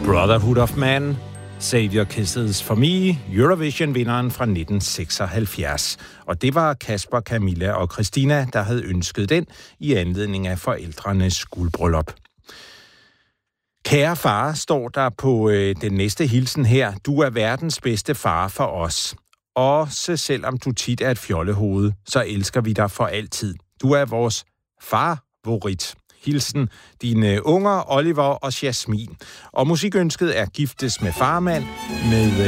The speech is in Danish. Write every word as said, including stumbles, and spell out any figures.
Brotherhood of Man, Save Your Kisses for Me, Eurovision-vinderen fra nitten seksoghalvfjerds. Og det var Kasper, Camilla og Christina, der havde ønsket den i anledning af forældrenes guldbryllup. Kære far, står der på øh, den næste hilsen her. Du er verdens bedste far for os. Også selvom du tit er et fjollehoved, så elsker vi dig for altid. Du er vores favorit. Hilsen dine unger, Oliver og Jasmin. Og musikønsket er Giftes med farmand med